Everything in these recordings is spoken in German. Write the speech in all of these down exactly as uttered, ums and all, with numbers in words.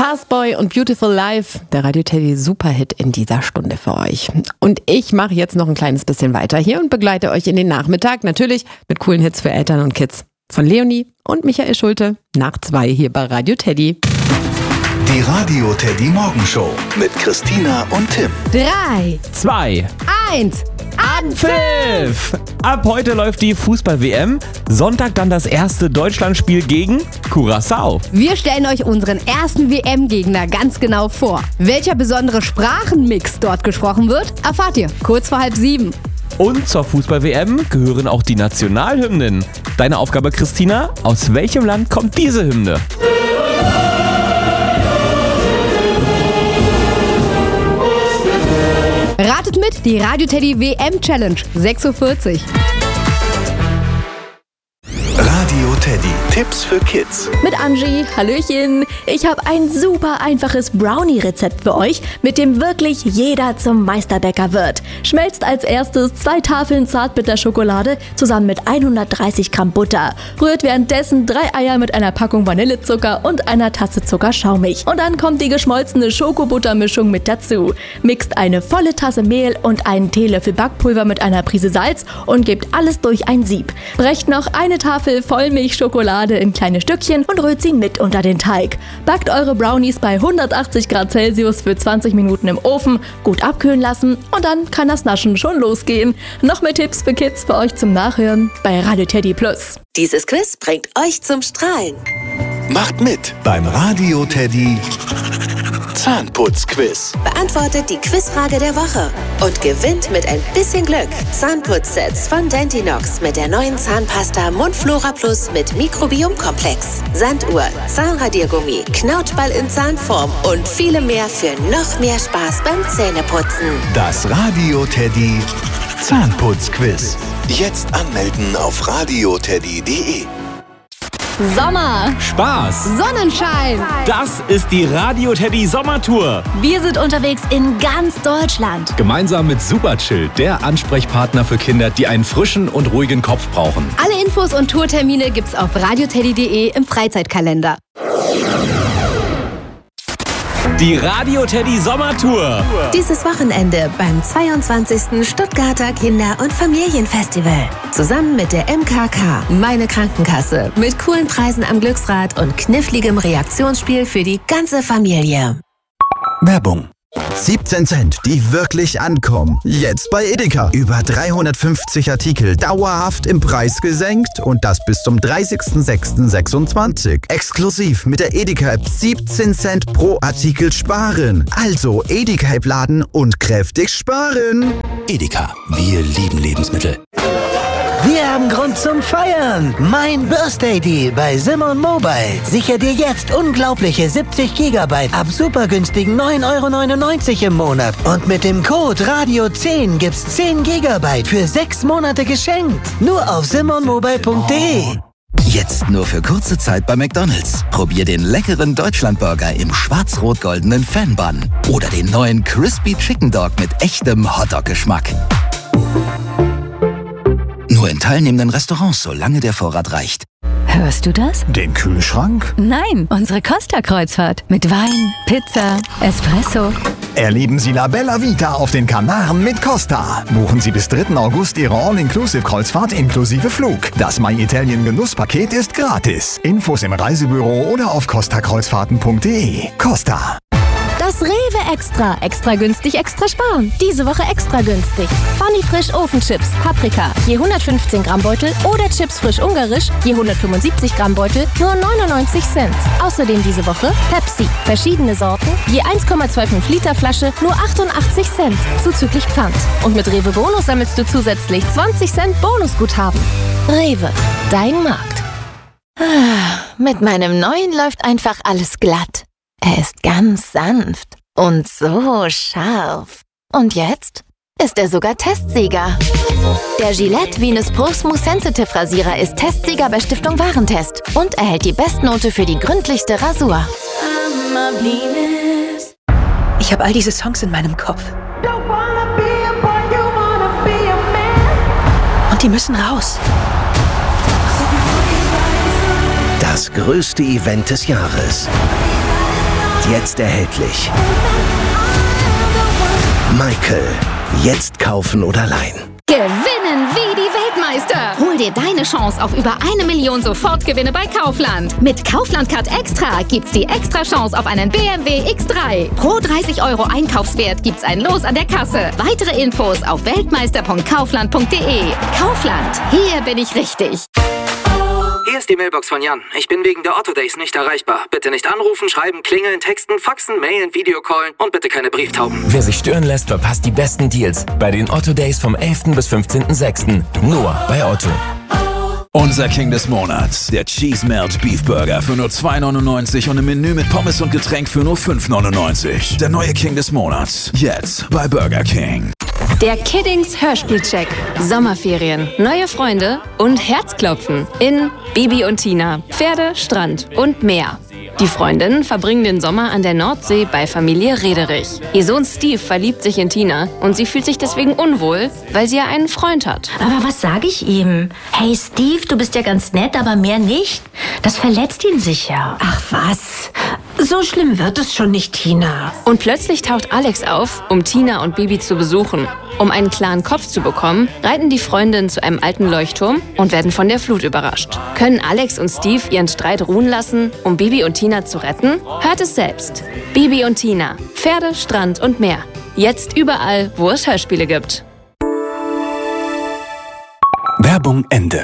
Fastboy und Beautiful Life, der Radio Teddy Superhit in dieser Stunde für euch. Und ich mache jetzt noch ein kleines bisschen weiter hier und begleite euch in den Nachmittag, natürlich mit coolen Hits für Eltern und Kids. Von Leonie und Michael Schulte nach zwei hier bei Radio Teddy. Die Radio Teddy Morgenshow mit Christina und Tim. Drei, zwei, eins, Anpfiff! Ab heute läuft die Fußball-W M. Sonntag dann das erste Deutschlandspiel gegen Curaçao. Wir stellen euch unseren ersten W M-Gegner ganz genau vor. Welcher besondere Sprachenmix dort gesprochen wird, erfahrt ihr kurz vor halb sieben. Und zur Fußball-W M gehören auch die Nationalhymnen. Deine Aufgabe, Christina, aus welchem Land kommt diese Hymne? Ratet mit, die Radio Teddy W M Challenge, sechs Uhr vierzig. Radio Teddy, Tipps für Kids. Mit Angie, Hallöchen. Ich habe ein super einfaches Brownie-Rezept für euch, mit dem wirklich jeder zum Meisterbäcker wird. Schmelzt als erstes zwei Tafeln Zartbitterschokolade zusammen mit hundertdreißig Gramm Butter. Rührt währenddessen drei Eier mit einer Packung Vanillezucker und einer Tasse Zuckerschaumig. Und dann kommt die geschmolzene Schokobuttermischung mit dazu. Mixt eine volle Tasse Mehl und einen Teelöffel Backpulver mit einer Prise Salz und gebt alles durch ein Sieb. Brecht noch eine Tafel Vollmilchschokolade in kleine Stückchen und rührt sie mit unter den Teig. Backt eure Brownies bei hundertachtzig Grad Celsius für zwanzig Minuten im Ofen, gut abkühlen lassen und dann kann das Naschen schon losgehen. Noch mehr Tipps für Kids für euch zum Nachhören bei Radio Teddy Plus. Dieses Quiz bringt euch zum Strahlen. Macht mit beim Radio Teddy Zahnputzquiz. Beantwortet die Quizfrage der Woche und gewinnt mit ein bisschen Glück Zahnputzsets von Dentinox mit der neuen Zahnpasta Mundflora Plus mit Mikrobiomkomplex, Sanduhr, Zahnradiergummi, Knautschball in Zahnform und viele mehr für noch mehr Spaß beim Zähneputzen. Das Radio Teddy Zahnputzquiz. Jetzt anmelden auf radioteddy punkt de. Sommer, Spaß! Sonnenschein. Das ist die Radio Teddy Sommertour. Wir sind unterwegs in ganz Deutschland. Gemeinsam mit Superchill, der Ansprechpartner für Kinder, die einen frischen und ruhigen Kopf brauchen. Alle Infos und Tourtermine gibt's auf radioteddy punkt de im Freizeitkalender. Die Radio Teddy Sommertour. Dieses Wochenende beim zweiundzwanzigsten Stuttgarter Kinder- und Familienfestival. Zusammen mit der M K K, meine Krankenkasse, mit coolen Preisen am Glücksrad und kniffligem Reaktionsspiel für die ganze Familie. Werbung. siebzehn Cent, die wirklich ankommen. Jetzt bei Edeka. Über dreihundertfünfzig Artikel dauerhaft im Preis gesenkt und das bis zum dreißigsten sechsten sechsundzwanzig. Exklusiv mit der Edeka-App siebzehn Cent pro Artikel sparen. Also Edeka-App laden und kräftig sparen. Edeka, wir lieben Lebensmittel. Wir haben Grund zum Feiern. Mein Birthday Deal bei Simon Mobile. Sicher dir jetzt unglaubliche siebzig Gigabyte ab super günstigen neun Euro neunundneunzig im Monat. Und mit dem Code Radio zehn gibt's zehn Gigabyte für sechs Monate geschenkt. Nur auf simon mobile punkt de. Jetzt nur für kurze Zeit bei McDonald's. Probier den leckeren Deutschlandburger im schwarz-rot-goldenen Fan-Bun. Oder den neuen Crispy Chicken Dog mit echtem Hotdog-Geschmack. Nur in teilnehmenden Restaurants, solange der Vorrat reicht. Hörst du das? Den Kühlschrank? Nein, unsere Costa-Kreuzfahrt. Mit Wein, Pizza, Espresso. Erleben Sie La Bella Vita auf den Kanaren mit Costa. Buchen Sie bis dritten August Ihre All-Inclusive-Kreuzfahrt inklusive Flug. Das My Italien Genusspaket ist gratis. Infos im Reisebüro oder auf costa kreuzfahrten punkt de. Costa. Das Rewe Extra. Extra günstig, extra sparen. Diese Woche extra günstig. Funny Frisch Ofenchips, Paprika, je hundertfünfzehn Gramm Beutel oder Chips frisch ungarisch, je hundertfünfundsiebzig Gramm Beutel, nur neunundneunzig Cent. Außerdem diese Woche Pepsi, verschiedene Sorten, je eins Komma fünfundzwanzig Liter Flasche, nur achtundachtzig Cent, zuzüglich Pfand. Und mit Rewe Bonus sammelst du zusätzlich zwanzig Cent Bonusguthaben. Rewe, dein Markt. Mit meinem neuen läuft einfach alles glatt. Er ist ganz sanft und so scharf. Und jetzt ist er sogar Testsieger. Der Gillette Venus Pro Smooth Sensitive Rasierer ist Testsieger bei Stiftung Warentest und erhält die Bestnote für die gründlichste Rasur. Ich habe all diese Songs in meinem Kopf. Und die müssen raus. Das größte Event des Jahres. jetzt erhältlich. Michael, jetzt kaufen oder leihen. Gewinnen wie die Weltmeister. Hol dir deine Chance auf über eine Million Sofortgewinne bei Kaufland. Mit Kaufland Card Extra gibt's die extra Chance auf einen B M W X drei. Pro dreißig Euro Einkaufswert gibt's ein Los an der Kasse. Weitere Infos auf weltmeister punkt kaufland punkt de. Kaufland, hier bin ich richtig. Hier ist die Mailbox von Jan. Ich bin wegen der Otto Days nicht erreichbar. Bitte nicht anrufen, schreiben, klingeln, texten, faxen, mailen, Videocallen und bitte keine Brieftauben. Wer sich stören lässt, verpasst die besten Deals bei den Otto Days vom elften bis fünfzehnten sechsten Nur bei Otto. Unser King des Monats, der Cheese Melt Beef Burger für nur zwei neunundneunzig und im Menü mit Pommes und Getränk für nur fünf neunundneunzig. Der neue King des Monats, jetzt bei Burger King. Der Kiddings Hörspielcheck. Sommerferien, neue Freunde und Herzklopfen in Bibi und Tina, Pferde, Strand und Meer. Die Freundinnen verbringen den Sommer an der Nordsee bei Familie Rederich. Ihr Sohn Steve verliebt sich in Tina und sie fühlt sich deswegen unwohl, weil sie ja einen Freund hat. Aber was sage ich ihm? Hey Steve, du bist ja ganz nett, aber mehr nicht. Das verletzt ihn sicher. Ach was, so schlimm wird es schon nicht, Tina. Und plötzlich taucht Alex auf, um Tina und Bibi zu besuchen. Um einen klaren Kopf zu bekommen, reiten die Freundinnen zu einem alten Leuchtturm und werden von der Flut überrascht. Können Alex und Steve ihren Streit ruhen lassen, um Bibi und Tina zu retten? Hört es selbst. Bibi und Tina, Pferde, Strand und Meer. Jetzt überall, wo es Hörspiele gibt. Werbung Ende.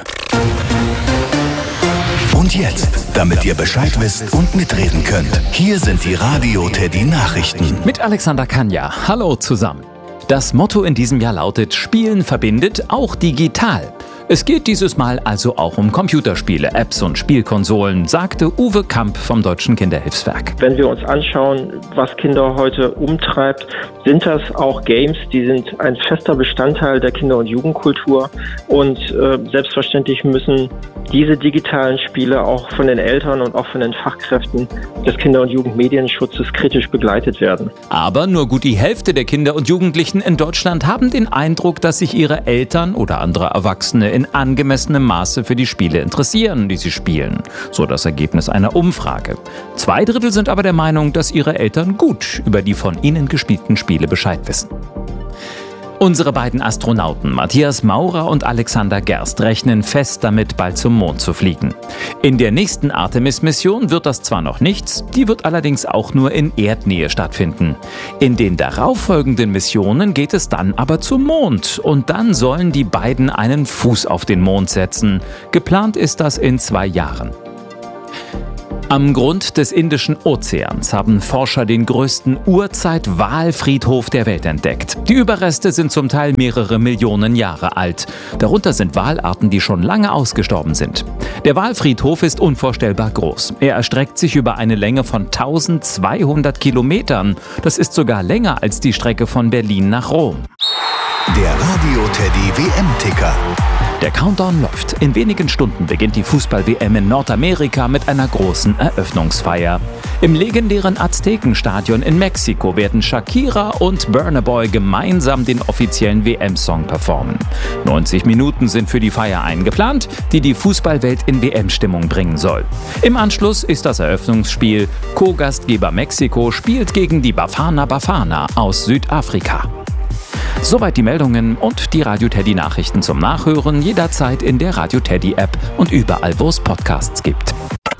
Und jetzt, damit ihr Bescheid wisst und mitreden könnt, hier sind die Radio Teddy Nachrichten. Mit Alexander Kanja. Hallo zusammen. Das Motto in diesem Jahr lautet: Spielen verbindet, auch digital. Es geht dieses Mal also auch um Computerspiele, Apps und Spielkonsolen, sagte Uwe Kamp vom Deutschen Kinderhilfswerk. Wenn wir uns anschauen, was Kinder heute umtreibt, sind das auch Games, die sind ein fester Bestandteil der Kinder- und Jugendkultur. Und äh, selbstverständlich müssen diese digitalen Spiele auch von den Eltern und auch von den Fachkräften des Kinder- und Jugendmedienschutzes kritisch begleitet werden. Aber nur gut die Hälfte der Kinder und Jugendlichen in Deutschland haben den Eindruck, dass sich ihre Eltern oder andere Erwachsene in angemessenem Maße für die Spiele interessieren, die sie spielen. So das Ergebnis einer Umfrage. Zwei Drittel sind aber der Meinung, dass ihre Eltern gut über die von ihnen gespielten Spiele Bescheid wissen. Unsere beiden Astronauten Matthias Maurer und Alexander Gerst rechnen fest damit, bald zum Mond zu fliegen. In der nächsten Artemis-Mission wird das zwar noch nichts, die wird allerdings auch nur in Erdnähe stattfinden. In den darauffolgenden Missionen geht es dann aber zum Mond und dann sollen die beiden einen Fuß auf den Mond setzen. Geplant ist das in zwei Jahren. Am Grund des Indischen Ozeans haben Forscher den größten Urzeit-Walfriedhof der Welt entdeckt. Die Überreste sind zum Teil mehrere Millionen Jahre alt. Darunter sind Walarten, die schon lange ausgestorben sind. Der Walfriedhof ist unvorstellbar groß. Er erstreckt sich über eine Länge von tausendzweihundert Kilometern. Das ist sogar länger als die Strecke von Berlin nach Rom. Der Radio Teddy W M-Ticker. Der Countdown läuft. In wenigen Stunden beginnt die Fußball-W M in Nordamerika mit einer großen Eröffnungsfeier. Im legendären Aztekenstadion in Mexiko werden Shakira und Burna Boy gemeinsam den offiziellen W M-Song performen. neunzig Minuten sind für die Feier eingeplant, die die Fußballwelt in W M-Stimmung bringen soll. Im Anschluss ist das Eröffnungsspiel. Co-Gastgeber Mexiko spielt gegen die Bafana Bafana aus Südafrika. Soweit die Meldungen und die Radio Teddy Nachrichten zum Nachhören jederzeit in der Radio Teddy App und überall, wo es Podcasts gibt.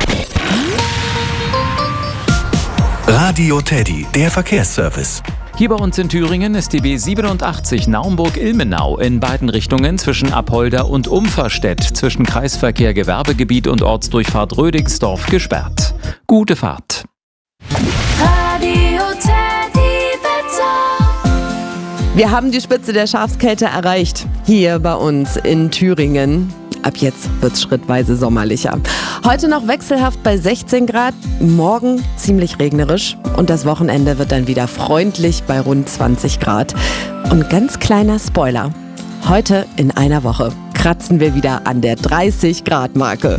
Radio Teddy, der Verkehrsservice. Hier bei uns in Thüringen ist die B siebenundachtzig Naumburg-Ilmenau in beiden Richtungen zwischen Apolda und Umferstedt zwischen Kreisverkehr, Gewerbegebiet und Ortsdurchfahrt Rödigsdorf gesperrt. Gute Fahrt. Radio Teddy Wetter. Wir haben die Spitze der Schafskälte erreicht, hier bei uns in Thüringen. Ab jetzt wird es schrittweise sommerlicher. Heute noch wechselhaft bei sechzehn Grad, morgen ziemlich regnerisch und das Wochenende wird dann wieder freundlich bei rund zwanzig Grad. Und ganz kleiner Spoiler, heute in einer Woche kratzen wir wieder an der dreißig Grad Marke.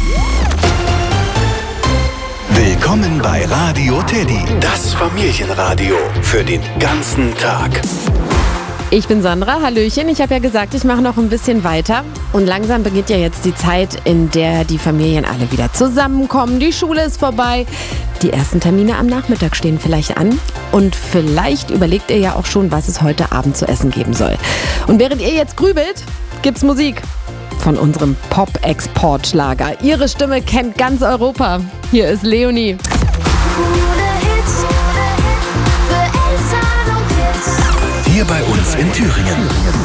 Willkommen bei Radio Teddy, das Familienradio für den ganzen Tag. Ich bin Sandra, hallöchen. Ich habe ja gesagt, ich mache noch ein bisschen weiter. Und langsam beginnt ja jetzt die Zeit, in der die Familien alle wieder zusammenkommen. Die Schule ist vorbei. Die ersten Termine am Nachmittag stehen vielleicht an. Und vielleicht überlegt ihr ja auch schon, was es heute Abend zu essen geben soll. Und während ihr jetzt grübelt, gibt's Musik von unserem Pop-Export-Schlager. Ihre Stimme kennt ganz Europa. Hier ist Leonie. Hier bei uns in Thüringen.